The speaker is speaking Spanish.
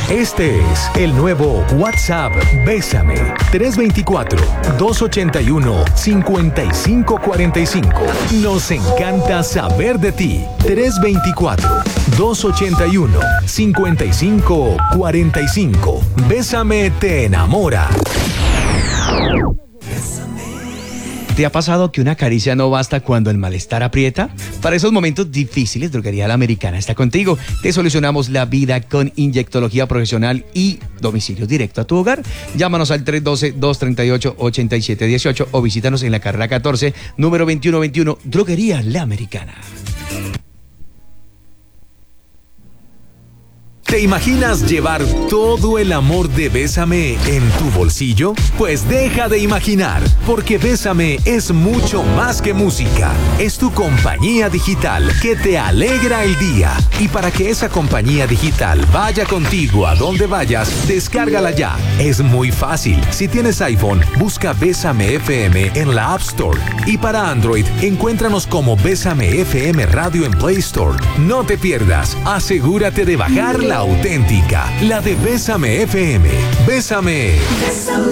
Este es el nuevo WhatsApp Bésame. 324-281-5545. Nos encanta saber de ti. 324-281-5545. Bésame te enamora. ¿Te ha pasado que una caricia no basta cuando el malestar aprieta? Para esos momentos difíciles, Droguería La Americana está contigo. Te solucionamos la vida con inyectología profesional y domicilio directo a tu hogar. Llámanos al 312-238-8718 o visítanos en la carrera 14, número 2121, Droguería La Americana. ¿Te imaginas llevar todo el amor de Bésame en tu bolsillo? Pues deja de imaginar, porque Bésame es mucho más que música. Es tu compañía digital que te alegra el día. Y para que esa compañía digital vaya contigo a donde vayas, descárgala ya. Es muy fácil. Si tienes iPhone, busca Bésame FM en la App Store. Y para Android, encuéntranos como Bésame FM Radio en Play Store. No te pierdas. Asegúrate de bajar la auténtica, la de Bésame FM. Bésame.